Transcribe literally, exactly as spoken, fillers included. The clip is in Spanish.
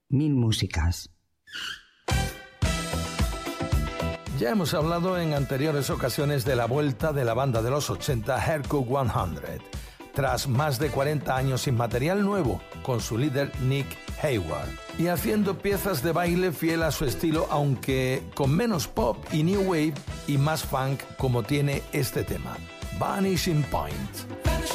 Mil músicas. Ya hemos hablado en anteriores ocasiones de la vuelta de la banda de los ochenta, Haircut cien. Tras más de cuarenta años sin material nuevo, con su líder Nick Hayward, y haciendo piezas de baile fiel a su estilo, aunque con menos pop y new wave y más funk, como tiene este tema, Vanishing Point.